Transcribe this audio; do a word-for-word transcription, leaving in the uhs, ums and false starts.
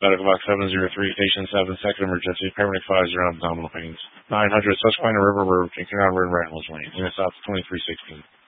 Medical box seven zero three, patient seven, second emergency, paramedic five zero, abdominal pains. nine hundred, Susquehanna River Road, King Conrad, Reynolds Lane. Unit stops twenty-three sixteen.